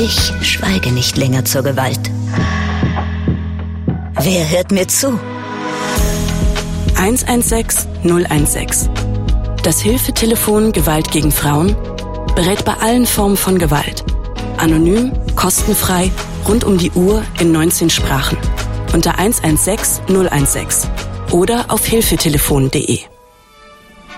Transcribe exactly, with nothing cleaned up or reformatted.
Ich schweige nicht länger zur Gewalt. Wer hört mir zu? eins eins sechs null eins sechs. Das Hilfetelefon Gewalt gegen Frauen berät bei allen Formen von Gewalt. Anonym, kostenfrei, rund um die Uhr in neunzehn Sprachen. Unter eins eins sechs null eins sechs oder auf hilfetelefon punkt de.